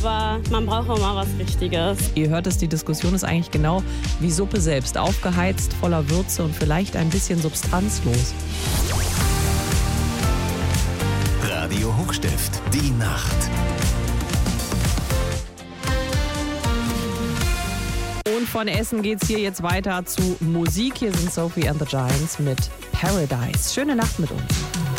Aber man braucht auch mal was Richtiges. Ihr hört es, die Diskussion ist eigentlich genau wie Suppe selbst. Aufgeheizt, voller Würze und vielleicht ein bisschen substanzlos. Radio Hochstift, die Nacht. Und von Essen geht's hier jetzt weiter zu Musik. Hier sind Sophie and the Giants mit Paradise. Schöne Nacht mit uns.